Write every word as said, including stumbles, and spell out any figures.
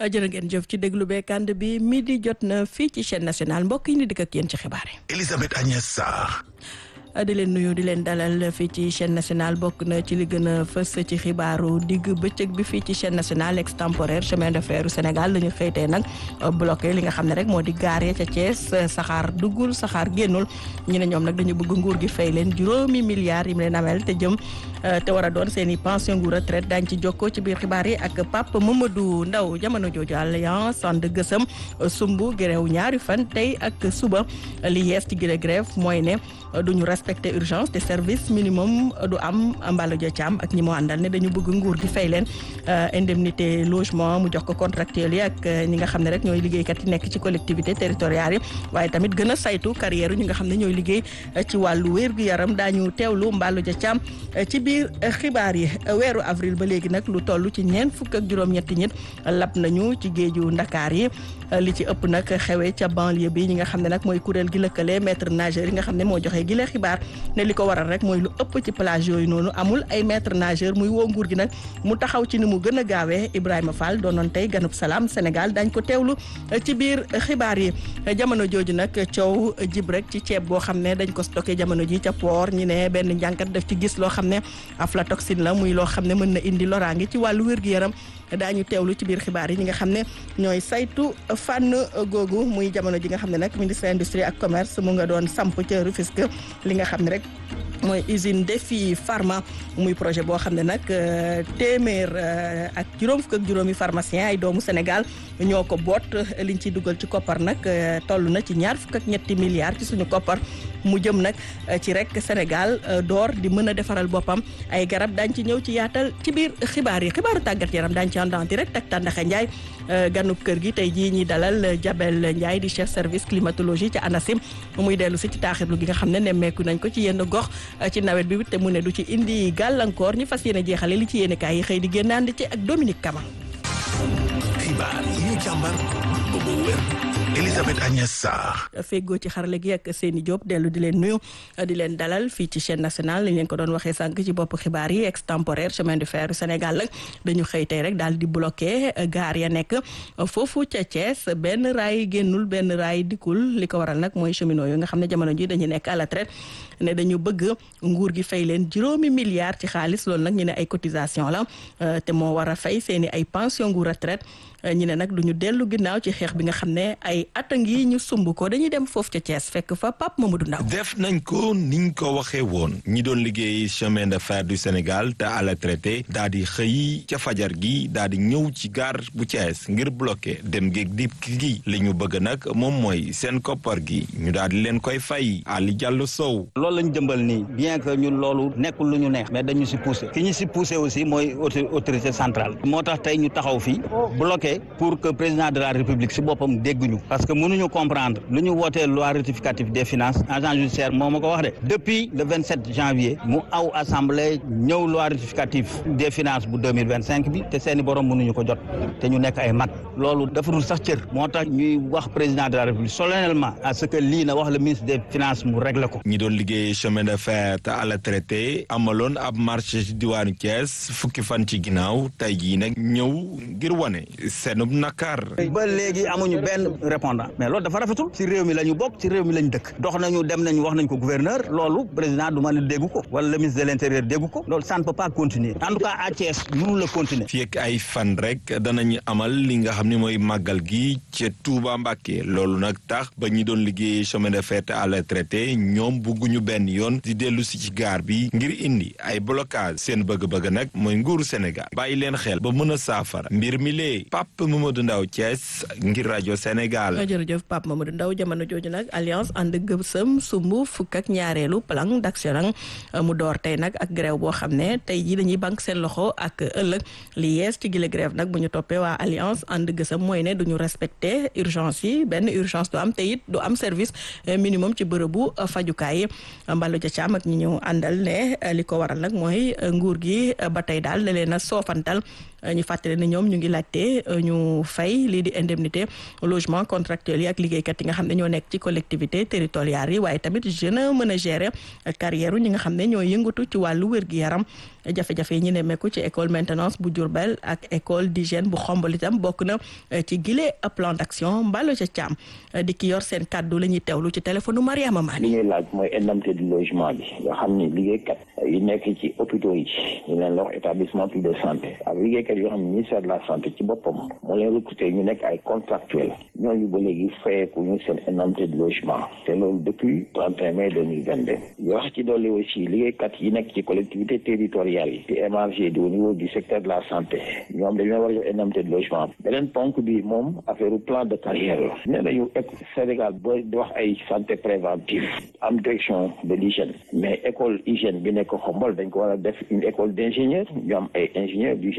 jërë ngeen jëf ci déglu beekand bi midi jot na fii ci chaîne nationale mbokk yi ni dikk ak yéen ci xibaar yi. Elisabeth Agnès Sarr. di leen nuyu di leen dalal fii ci chaîne nationale bokk na ci li gën a fës ci xibaaru digg bëccëg bi fii ci chaîne nationale extemporaire chemin de fer Sénégal la ñu xëytee nag bloqué li nga xam ne rek moo di gaar ya ca Thiès saxaar duggul saxaar génnul ñu ne ñoom nag dañu bëgg nguur gi fay leen juróomi milliards yi mu leen amel te jëm te war a doon seen i pension gu retraite daañu ci jokkoo ci biir xibaar yi ak Pape Mamadou Ndaw jamono jooju alliance ànd gësëm sumb gréew ñaari fan tey ak suba li yees ci gile grève mooy ne duñu respecté urgence te service minimum du am Mballo Dia Thiam ak ñi mu àndal ne dañu bëgg nguur gi fay leen indemnité logement mu jox ko contractuel yi ak ñi nga xam ne rek ñooy liggéeykat yi nekk ci collectivité territoriale yi waaye tamit gën a saytu carrière ñi nga xam ne ñooy liggéey ci wàllu wér-gu-yaram daañu teewlu Mballo Dia Thiam ci biir xibaar yi weeru avril ba léegi nag lu toll ci ñeent fukk ak juróom-ñetti nit lab nañu ci géeju Ndakaar yi li ci ëpp nag xewee ca banlieue bi ñi nga xam ne nag mooy kuréel gi lëkkale maître nageur yi nga xam ne moo joxe gi la xibaar ne li ko waral rek mooy lu ëpp ci plage yooyu noonu amul ay maître nageur muy woo nguur gi nag mu taxaw ci ni mu gën a gaawee Ibrahima Fall doonoon tey ganub salaam Sénégal dañ ko teewlu ci biir xibaar yi jamono jooju nag coow jib rek ci ceeb boo xam ne dañ ko stocké jamono ji ca port ñi ne benn njànkat daf ci gis loo xam ne aflatoxine la muy loo xam ne mën na indi loraange ci wàllu wér-gu-yaram daañu teewlu ci biir xibaar yi ñi nga xam ne ñooy saytu fànn googu muy jamono ji nga xam ne nag ministre industrie ak commerce mu nga doon samp ca Rufisque li nga xam ne rek mooy usine Défi Pharma muy projet boo xam ne nag téeméer ak juróom fukk ak juróomi pharmacien ay doomu Sénégal ñoo ko boot liñ ciy dugal ci koppar nag toll na ci ñaar fukk ak ñetti milliards ci suñu koppar mu jëm nag ci rek Sénégal door di mën a defaral boppam ay garab daañ ci ñëw ci yaatal ci biir xibaar yi xibaaru tàggat yaram daañ ci ànd en direct ak Tàndaxa Ndiaye ganub kër gi tey jii ñi dalal Jabel Ndiaye di chef service climatologie ca ANACIM muy dellu si ci taaxirlu gi nga xam ne nemmeeku nañ ko ci yenn gox ci nawet bi te mu ne du ci indi gàllankoor ñu fas yéene jeexale li ci yéene kaay yi xëy di génn ànd ci ak Dominique Kama. xibaar yi ñu càmbar ba mu wér. Elisabeth Agnès Sarr. feggoo ci xarale gi ak Seyni Diop dellu di leen nuyu di leen dalal fii ci chaîne nationale lañ leen ko doon waxee sànq ci bopp xibaar yi extemporaire chemin de fer Sénégal la dañu xëy tey rek daal di bloqué gaar ya nekk foofu ca Thiès benn raay génnul benn raay dikkul li ko waral nag mooy cheminot yu nga xam ne jamono ji dañu nekk à la traite ne dañu bëgg nguur gi fay leen juróomi milliards ci xaalis loolu nag ñu ne ay cotisation la te moo war a fay seeni ay pension gu retraite ñu ne nag duñu dellu ginnaaw ci xeex bi nga xam ne ay at a ngi ñu sumb ko dañuy dem foofu ca Thiès fekk fa Pape Mamadou Ndaw. def nañ ko niñ ko waxee woon ñi doon liggéey chemin de fer du Sénégal te à la traité daal di xëy ca fajar gi daal di ñëw ci gare bu Thiès ngir bloqué dem géeg dip gi li ñu bëgg nag moom mooy seen koppar gi ñu daal di leen koy fay Ali Diallo Sow. loolu lañ jëmbal nii bien que ñun loolu nekkul lu ñu neex mais dañu si poussé ki ñu si poussé aussi mooy autorité centrale moo tax tey ñu taxaw fii bloqué pour que président de la République si boppam dégguñu parce que mënuñu comprendre lu ñu wootee loi rectificative des finances agent judiciaire moo ma ko wax de depuis le vingt-sept janvier mu aw assemblée ñëw loi rectificative des finances bu deux mille vingt-cinq bi te seeni borom mënuñu ko jot te ñu nekk ay mag loolu dafa dul sax cër moo tax ñuy wax président de la République solennellement à ce que lii na wax le ministre des finances mu réglé ko. ñi doon liggéey chemin de fer te à la traité amaloon ab marché ci diwaanu Thiès fukki fan ci ginnaaw tey jii nag ñëw ngir wane seenub nakar. ba léegi amuñu benn répondant mais loolu dafa rafetul ci réew mi la ñu bokk ci réew mi la ñu dëkk dox nañu dem nañu wax nañ ko gouverneur loolu président du ma ne déggu ko wala le ministre de l'intérieur déggu ko loolu ça ne peut pas continuer en tout cas à Thiès mënul la continuer. fii ak ay fan rek danañu amal li nga xam ne mooy màggal gi ca Touba Mbacké loolu nag tax ba ñi doon liggéey chemin de fer à la traité ñoom bugguñu benn yoon di dellu si ci gaar bi ngir indi ay blocage seen bëgg-bëgg nag mooy nguuru Sénégal bàyyi leen xel ba mën a saafara mbir mi lee Pape Mamadou Ndaw Thiès ngir rajo Sénégal. jërëjëf Pape Mamadou Ndaw jamono jooju nag alliance ànd gësëm sumb fukk ak ñaareelu plan d'action mu door tey nag ak grève boo xam ne tey jii dañuy banque seen loxo ak ëllëg li yees ci gile grève nag bu ñu toppee waa alliance ànd gësëm mooy ne duñu respecté urgence yi benn urgence du am te it du am service minimum ci bërëbu fajukaay yi Mballo Dia Thiam ak ñi ñëw àndal ne li ko waral nag mooy nguur gi ba tey daal da leen a soofantal ñu fàttali ne ñoom ñu ngi laajte ñu fay lii di indemnité logement contractuel yi ak liggéeykat yi nga xam ne ñoo nekk ci collectivité territoriale yi waaye tamit gën a mën a gérer carrière ñi nga xam ne ñoo yëngatu ci wàllu wér-gi-yaram jafe-jafe yi ñu nemmeeku ci école maintenance bu Diourbel ak école d'hygiène bu Xombol itam bokk na ci gile plan d'action Mballo ca Thiam di ki yor seen kàddu la ñuy teewlu ci téléphone u Mariama Mané. li ñuy laaj mooy indemnité du logement bi nga xam ni liggéeykat yi nekk ci hôpitaux yi ñu leen wax établissement public de santé ak liggéeykat yoo xam ne ministère de la santé ci boppam moo leen recruté ñu nekk ay contractuels ñooñu ba léegi fayeeku ñu seen indemnité de logement te loolu depuis trente et un mai deux mille vingt-deux yoo wax ci dolli aussi liggéeykat yi nekk ci collectivité territoriale yi di émargé di au niveau du secteur de la santé ñoom dañu leen war a jox indemnité de logement beneen ponk bi moom affaire plan de carrière la nee nañu Sénégal ba di wax ay santé préventive am direction de l'hygiène mais école hygiène bi nekk Xombol dañ ko war a def une école d'ingénieur ñu am ay ingénieur du